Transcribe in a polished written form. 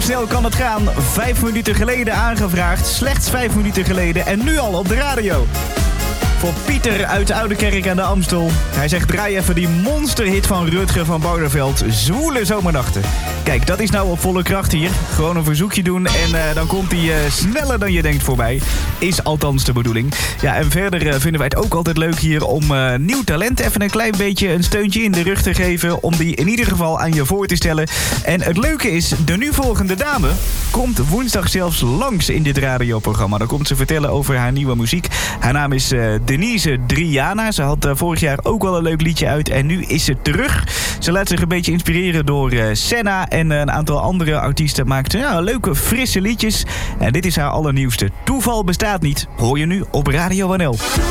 snel kan het gaan. 5 minuten geleden aangevraagd, slechts 5 minuten geleden en nu al op de radio. Voor Pieter uit Oudekerk aan de Amstel. Hij zegt, draai even die monsterhit van Rutger van Bouderveld. Zwoele zomernachten. Kijk, dat is nou op volle kracht hier. Gewoon een verzoekje doen en dan komt hij sneller dan je denkt voorbij. Is althans de bedoeling. Ja, en verder vinden wij het ook altijd leuk hier om nieuw talent even een klein beetje een steuntje in de rug te geven. Om die in ieder geval aan je voor te stellen. En het leuke is, de nu volgende dame komt woensdag zelfs langs in dit radioprogramma. Dan komt ze vertellen over haar nieuwe muziek. Haar naam is Denise Driana. Ze had vorig jaar ook wel een leuk liedje uit en nu is ze terug. Ze laat zich een beetje inspireren door Senna en een aantal andere artiesten. Maakt leuke, frisse liedjes. En dit is haar allernieuwste. Toeval bestaat niet. Hoor je nu op Radio NL.